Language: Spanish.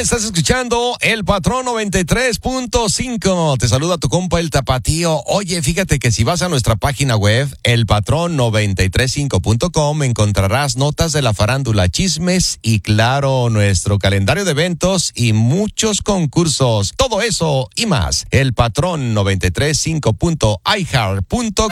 Estás escuchando El Patrón 93.5. Te saluda tu compa El Tapatío. Oye, fíjate que si vas a nuestra página web, elpatrón935.com, encontrarás notas de la farándula, chismes y, claro, nuestro calendario de eventos y muchos concursos. Todo eso y más. Elpatrón935.iheart.com.